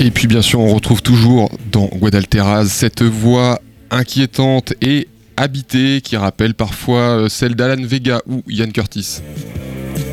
Et puis bien sûr, on retrouve toujours dans Guadalteras cette voix inquiétante et habitée qui rappelle parfois celle d'Alan Vega ou Ian Curtis.